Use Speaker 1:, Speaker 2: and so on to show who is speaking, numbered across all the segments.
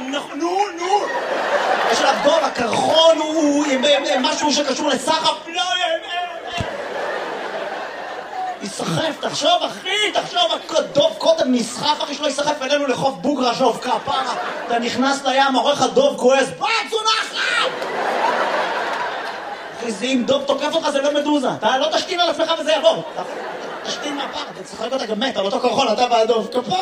Speaker 1: נו. יש עליו דוב, הקרחון הוא משהו שקשור לסחף. לא, יסחף, תחשוב אחי, דוב קודם נסחף, אחי שלא יסחף אלינו לחוף בוגרה שוב כפרה. אתה נכנס לים, עורך הדוב כועס, צונחת! אחי, זה אם דוב תוקף אותך זה לא מדוזה. אתה לא תשתין על עצמך וזה יעבור. תשתין מהפר, אתה צחק אותה גם מת על אותו קרחון, אתה והדוב, כפרה.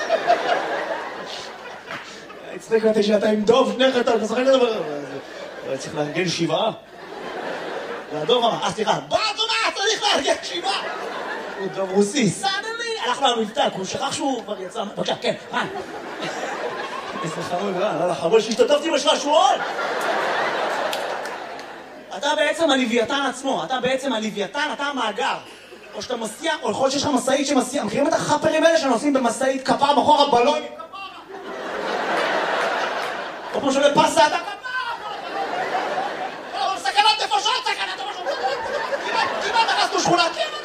Speaker 1: הצחיק אותי שאתה עם דוב, שניך אתה משחק את זה. צריך לארגן 7. והדוב אמר, סליחה, צריך לארגן 7. הוא דוב רוסי, סדלי, הלך לו המבטא, הוא שכח שהוא כבר יצא, בבקשה, כן, רן. איזה חמוד, רן, חמוד שהשתתפתי בשלשועון. אתה בעצם הלוויתן עצמו, אתה המאגר. או שאתה מסיע, או יכול שיש לך מסעית שמסיע, מכירים את החפרים האלה שנוסעים במסעית כפרה מאחור הבלון? או כמו שעולה פסה, אתה כפרה! סכנת נפשות, כמעט הרסנו שכונה,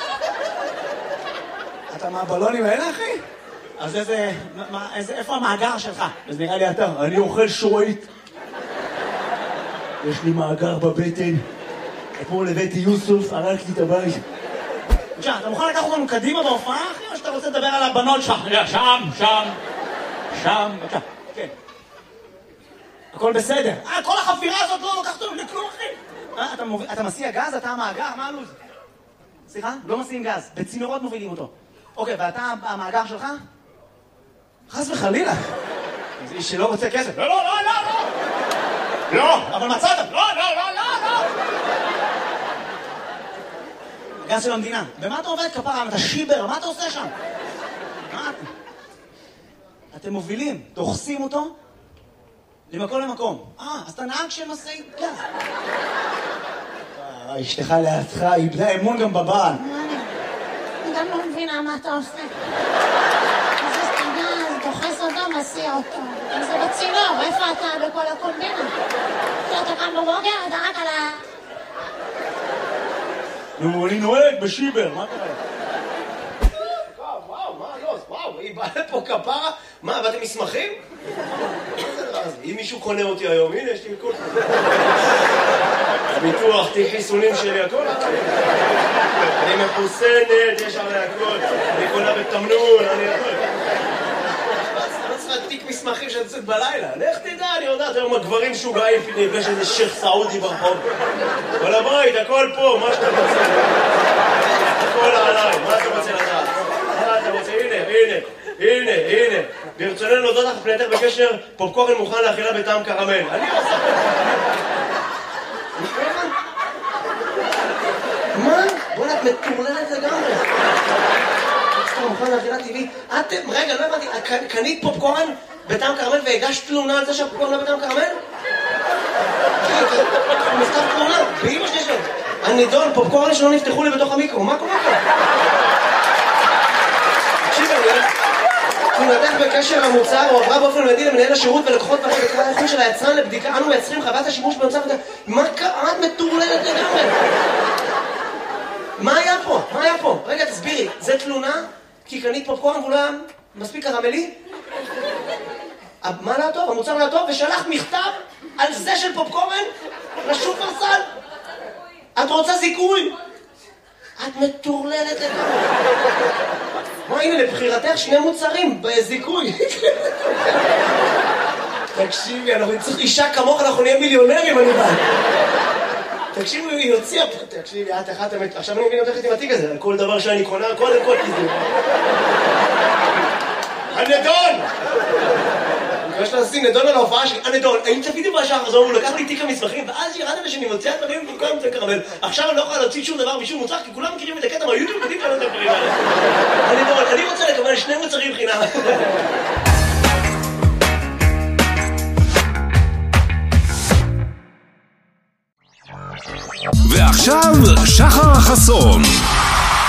Speaker 1: אתה מהבלונים האלה, אחי? אז איפה המאגר שלך? אז נראה לי אתה, אני אוכל שורית. יש לי מאגר בבטן. אתמול הבאתי יוסוף, הרקתי את הבית. בבקשה, אתה מוכן לקחת אותנו קדימה בהופעה, אחי? או שאתה רוצה לדבר על הבנות שם? שם, בבקשה, כן. הכל בסדר. כל החפירה הזאת לא לוקחת אותנו לכלום, אחי. אתה מסיע גז? אתה המאגר? מה הלו"ז? סליחה? לא מסיעים גז. בצינורות מובילים אותו. אוקיי, ואתה המאגר שלך? חס וחלילה. זה איש שלא רוצה כסף. לא, אבל מצאת. לא. גז של המדינה. במה אתה עובד כפרה? אתה שיבר, מה אתה עושה שם? אתם מובילים, דוחסים אותו למקום למקום. אז אתה נהג של משאית גז. אשתך לידך, איבדה אמון גם בבעל.
Speaker 2: אני גם לא מבינה מה אתה עושה. מזיז את הגז, דוחס אותו, מסיע אותו. זה בצינור, איפה אתה בכל הקומבינה? אתה קם בבוקר, אתה רק על ה...
Speaker 1: נו, אני נוהג בשיבר, מה קרה?
Speaker 3: וואו, היא באה לפה כפרה? מה, באתם מסמכים? אם מישהו קונה אותי היום, הנה, יש לי מכל... ביטוח, תיק חיסונים שלי, הכל. אני מחוסנת, יש עלי הכל. אני קונה בתמנון, אני הכל. לא צריכה תיק מסמכים שאני יוצאת בלילה. לך תדע, אני יודעת, היום הגברים שוגעים, נפגש איזה שייך סעודי ברחוב. כל הבית, הכל פה, מה שאתה רוצה. הכל עליי, מה אתה רוצה לדעת? מה אתה רוצה? הנה. ברצוננו להודות לך פנייתך בקשר, פופקורן מוכן לאכילה בטעם קרמל. אני עושה... מה? בוא'נה, את מטורללת לגמרי. אתה מוכן לאכילה טבעית? רגע, לא הבנתי, קנית פופקורן בטעם קרמל והגשת תלונה על זה שהפופקורן לא בטעם קרמל? הוא מכתב תלונה, באמא שלי שלו. הנידון, פופקורן שלא נפתחו לי בתוך המיקרו, מה קורה פה? תקשיב, תלונתך בקשר המוצר הועברה באופן מיידי למנהל השירות ולקוחות בקרת האיכות של היצרן לבדיקה. אנו מייצרים חוות השימוש במוצר וזה... מה קרה? את מטורללת לגמרי. מה היה פה? רגע, תסבירי. זה תלונה? כי קנית פופקורן והוא לא היה מספיק קרמלי? מה לא טוב? המוצר לא טוב? ושלחת מכתב על זה של פופקורן לשופרסל? את רוצה זיכוי? את מטורללת לגמרי. מה, הנה, לבחירתך 2 מוצרים בזיכוי. תקשיבי, אנחנו צריך אישה כמוך, אנחנו נהיה מיליונרים, אני בא. תקשיבי, היא הוציאה פה. תקשיבי, את אחת אמת. עכשיו אני מבין אותך עם התיק הזה, על כל דבר שאני קונה, קודם כל כזה. הנדון! אני מקווה לשים נדון על ההופעה שלי. הנדון, האם צפיתי בשעה הזו, הוא לקח לי תיק המסמכים, ואז ירדתי שאני מוציאה דברים במקום זה קרמל. עכשיו אני לא יכולה להוציא שום דבר משום מוצר, כי כולם מכירים את הקטע מהיוטיוב, יודעים כאלה דברים האלה. הנדון, אני רוצה לקבל 2 מוצרים חינם.
Speaker 4: ועכשיו שחר חסון.